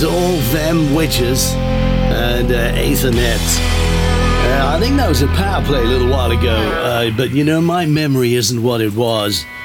to all them witches and Ethernet. I think that was a power play a little while ago, but you know, my memory isn't what it was.